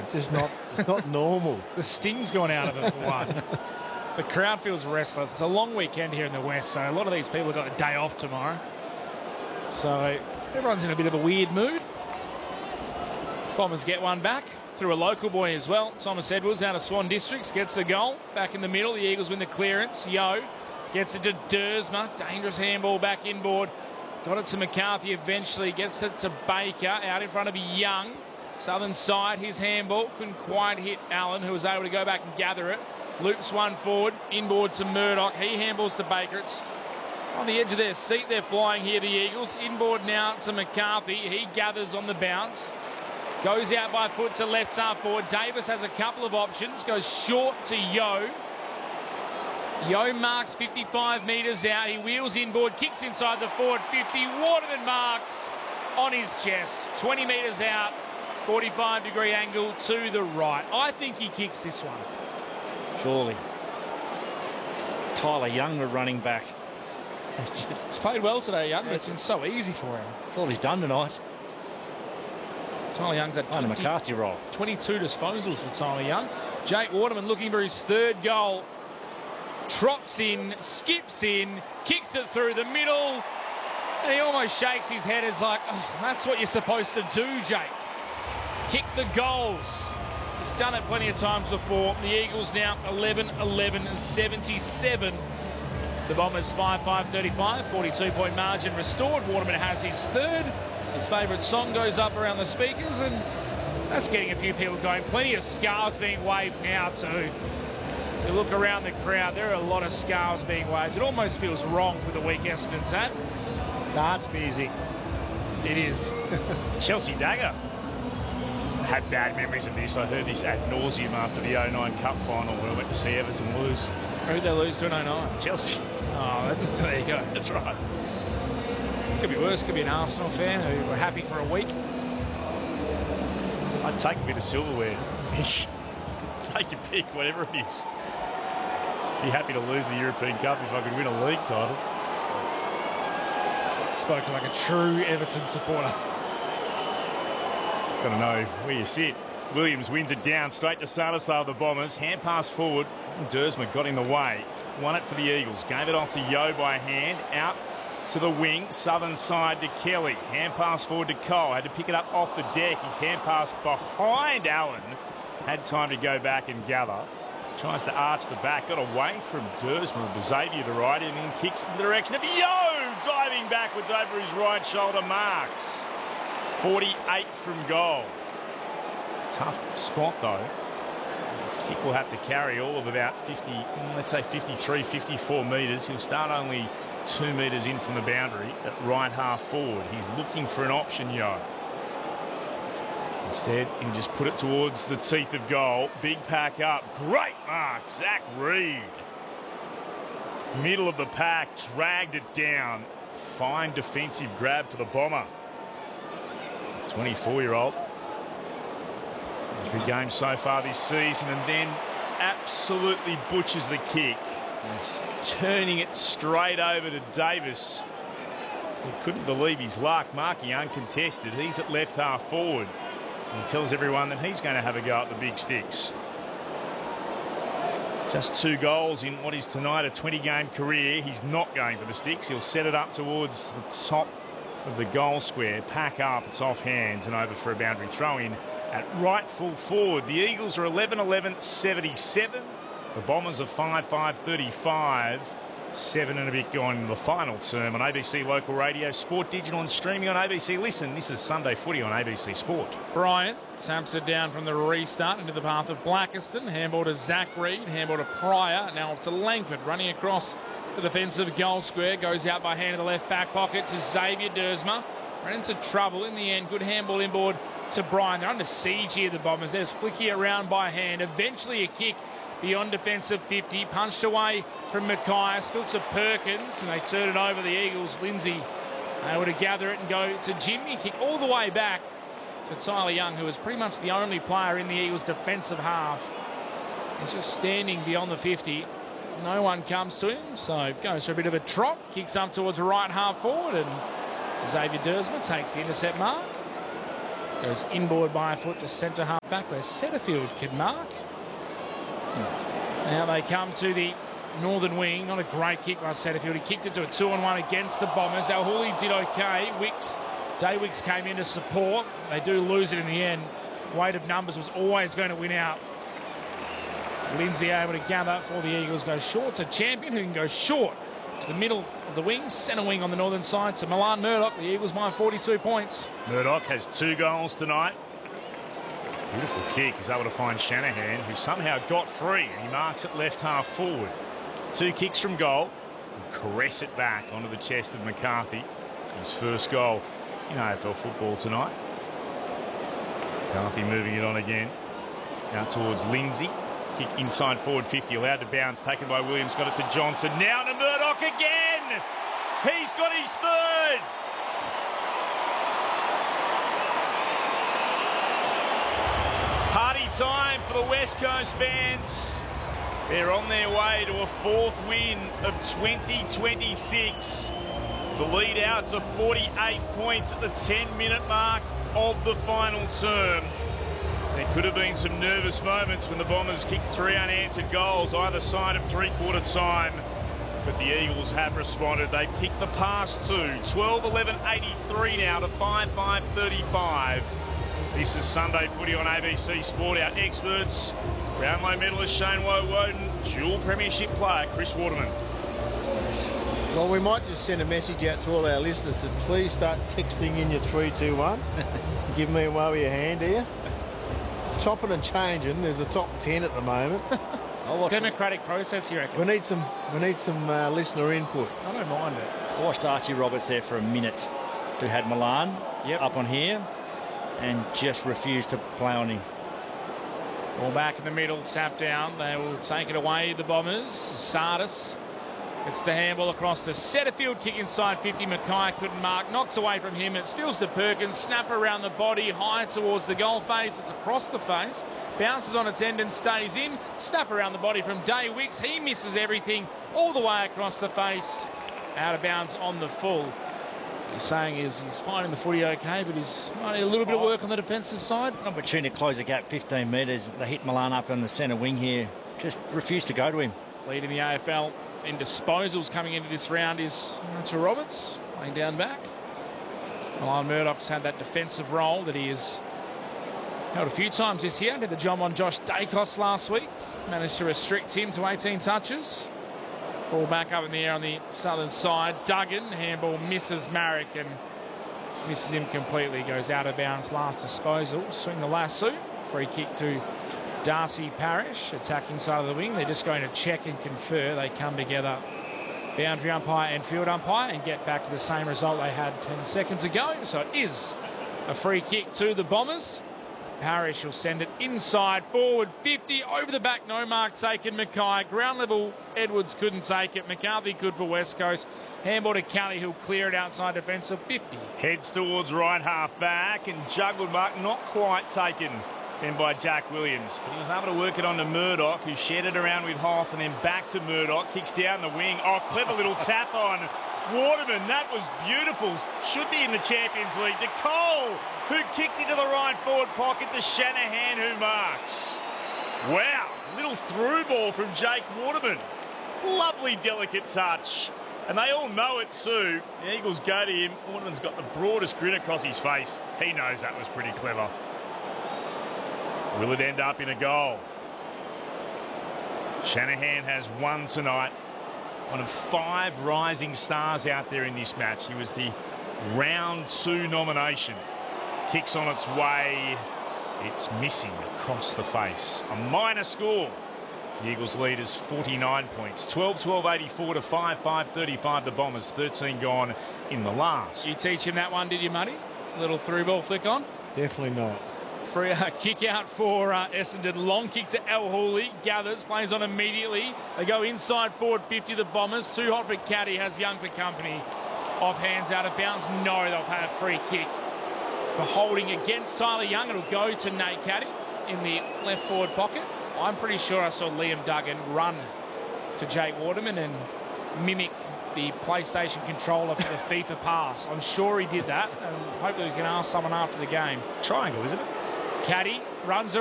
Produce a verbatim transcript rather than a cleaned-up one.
It's just not, it's not normal. The sting's gone out of it for one. The crowd feels restless. It's a long weekend here in the West, so a lot of these people have got a day off tomorrow. So everyone's in a bit of a weird mood. Bombers get one back through a local boy as well. Thomas Edwards out of Swan Districts gets the goal. Back in the middle, the Eagles win the clearance. Yo gets it to Dersma. Dangerous handball back inboard. Got it to McCarthy eventually. Gets it to Baker out in front of Young. Southern side, his handball. Couldn't quite hit Allen, who was able to go back and gather it. Loops one forward. Inboard to Murdoch. He handballs to Baker. It's on the edge of their seat. They're flying here, the Eagles. Inboard now to McCarthy. He gathers on the bounce. Goes out by foot to left half forward. Davis has a couple of options. Goes short to Yo. Yo marks fifty-five metres out. He wheels inboard, kicks inside the forward fifty. Waterman marks on his chest. twenty metres out, forty-five degree angle to the right. I think he kicks this one. Surely. Tyler Young, the running back. He's played well today, Young, but it's been so easy for him. That's all he's done tonight. Tyler Young's at twenty, McCarthy roll. twenty-two disposals for Tyler Young. Jake Waterman looking for his third goal. Trots in, skips in, kicks it through the middle. And he almost shakes his head as like, oh, that's what you're supposed to do, Jake. Kick the goals. He's done it plenty of times before. The Eagles now eleven eleven seventy-seven. The Bombers five five thirty-five, forty-two point margin restored. Waterman has his third. His favourite song goes up around the speakers, and that's getting a few people going. Plenty of scarves being waved now too. You look around the crowd, there are a lot of scarves being waved. It almost feels wrong with the week Essendon's had. Dance music. It is. Chelsea Dagger had bad memories of this. I heard this ad nauseum after the oh nine Cup final when I went to see Everton lose. Who did they lose to in oh nine? Chelsea. Oh, that's, there you go. That's right. Could be worse. Could be an Arsenal fan who were happy for a week. I'd take a bit of silverware. Take your pick, whatever it is. Be happy to lose the European Cup if I could win a league title. Spoken like a true Everton supporter. Got to know where you sit. Williams wins it down straight to Sardasar, the Bombers. Hand pass forward. Dersma got in the way. Won it for the Eagles. Gave it off to Yo by hand. Out to the wing. Southern side to Kelly. Hand pass forward to Cole. Had to pick it up off the deck. His hand pass behind Allen. Had time to go back and gather. Tries to arch the back. Got away from Dersma to Xavier to right and then kicks in the direction of Yo. Diving backwards over his right shoulder. Marks. forty-eight from goal. Tough spot though. His kick will have to carry all of about fifty, let's say fifty-three, fifty-four metres. He'll start only two metres in from the boundary at right half forward. He's looking for an option, Yo. Instead, he just put it towards the teeth of goal. Big pack up. Great mark, Zach Reed. Middle of the pack, dragged it down. Fine defensive grab for the Bomber. twenty-four-year-old. Good game so far this season, and then absolutely butchers the kick. Turning it straight over to Davis. He couldn't believe his luck, marking uncontested. He's at left half forward. And he tells everyone that he's going to have a go at the big sticks. Just two goals in what is tonight a twenty-game career. He's not going for the sticks. He'll set it up towards the top of the goal square. Pack up, it's off hands and over for a boundary throw-in at right full forward. The Eagles are eleven eleven seventy-seven. The Bombers are five five thirty-five. Seven and a bit gone in the final term on A B C Local Radio, Sport Digital and streaming on A B C Listen. This is Sunday Footy on A B C Sport. Bryant taps it down from the restart into the path of Blackiston. Handball to Zach Reed, handball to Pryor, now off to Langford, running across the defensive goal square. Goes out by hand in the left back pocket to Xavier Dersma. Ran into trouble in the end. Good handball inboard to Bryan. They're under siege here, the Bombers. There's Flicky around by hand. Eventually a kick beyond defensive fifty. Punched away from Mackay. Spilt to Perkins, and they turn it over the Eagles. Lindsay able to gather it and go to Jimmy. Kick all the way back to Tyler Young, who is pretty much the only player in the Eagles' defensive half. He's just standing beyond the fifty. No one comes to him, so goes for a bit of a trot. Kicks up towards the right half forward, and Xavier Dersma takes the intercept mark. Goes inboard by a foot to centre half back where Setterfield can mark. Now they come to the northern wing. Not a great kick by Setterfield. He kicked it to a two on one against the Bombers. Alhuli did okay. Wicks, Day Wicks came in to support. They do lose it in the end. Weight of numbers was always going to win out. Lindsay able to gather for the Eagles. Go short to Champion, who can go short to the middle of the wing, centre wing on the northern side to Milan Murdoch. The Eagles by forty-two points. Murdoch has two goals tonight. Beautiful kick. He's able to find Shanahan, who somehow got free, and he marks it left half forward. Two kicks from goal. And caress it back onto the chest of McCarthy. His first goal in A F L football tonight. McCarthy moving it on again. Out towards Lindsay. Kick inside forward fifty, allowed to bounce, taken by Williams, got it to Johnson, now to Murdoch again! He's got his third! Party time for the West Coast fans. They're on their way to a fourth win of twenty twenty-six. The lead out to forty-eight points at the ten minute mark of the final term. There could have been some nervous moments when the Bombers kicked three unanswered goals either side of three-quarter time. But the Eagles have responded. They've kicked the past two. twelve eleven eighty-three now to five five thirty-five. This is Sunday Footy on A B C Sport. Our experts, Brownlow medalist Shane Woden, dual premiership player Chris Waterman. Well, we might just send a message out to all our listeners to please start texting in your three two one. Give me a wave of your hand here. It's chopping and changing. There's a top ten at the moment. Democratic process, you reckon? We need some. We need some uh, listener input. I don't mind it. I watched Archie Roberts there for a minute, who had Milan Yep. up on here and just refused to play on him. Ball back in the middle, tap down. They will take it away, the Bombers. Sardis. It's the handball across to Setterfield. Kick inside fifty. Mackay couldn't mark. Knocks away from him. It steals to Perkins. Snap around the body. High towards the goal face. It's across the face. Bounces on its end and stays in. Snap around the body from Day Wicks. He misses everything all the way across the face. Out of bounds on the full. He's saying is he's finding the footy okay, but he's might need a little bit of work on the defensive side. An opportunity to close the gap fifteen metres. They hit Milan up on the centre wing here. Just refused to go to him. Leading the A F L in disposals coming into this round is Archie Roberts, laying down back. Milan Murdoch's had that defensive role that he has held a few times this year. Did the job on Josh Dacos last week. Managed to restrict him to eighteen touches. Ball back up in the air on the southern side. Duggan, handball misses Marek and misses him completely. Goes out of bounds last disposal. Swing the lasso. Free kick to Darcy Parish, attacking side of the wing. They're just going to check and confer. They come together, boundary umpire and field umpire, and get back to the same result they had ten seconds ago. So it is a free kick to the Bombers. Parish will send it inside, forward fifty, over the back, no mark taken. Mackay, ground level, Edwards couldn't take it. McCarthy could for West Coast. Handball to Kelly, who'll clear it outside defensive fifty. Heads towards right half back and juggled mark, not quite taken then by Jack Williams. But he was able to work it on to Murdoch, who shared it around with Hoff and then back to Murdoch. Kicks down the wing. Oh, clever little tap on Waterman. That was beautiful. Should be in the Champions League. To Cole, who kicked into the right forward pocket to Shanahan, who marks. Wow, little through ball from Jake Waterman. Lovely, delicate touch. And they all know it too. The Eagles go to him. Waterman's got the broadest grin across his face. He knows that was pretty clever. Will it end up in a goal? Shanahan has one tonight. One of five rising stars out there in this match. He was the round two nomination. Kicks on its way. It's missing across the face. A minor score. The Eagles lead is forty-nine points. twelve twelve eighty-four to five five thirty-five. The Bombers, thirteen gone in the last. You teach him that one, did you, Muddy? Little through ball flick on. Definitely not. Free uh, kick out for uh, Essendon. Long kick to Alhuli. Gathers, plays on immediately. They go inside forward fifty, the Bombers. Too hot for Caddy, has Young for company. Off hands, out of bounds. No, they'll pay a free kick for holding against Tyler Young. It'll go to Nate Caddy in the left forward pocket. I'm pretty sure I saw Liam Duggan run to Jake Waterman and mimic the PlayStation controller for the FIFA pass. I'm sure he did that, and hopefully we can ask someone after the game. Triangle, isn't it? Caddy runs around.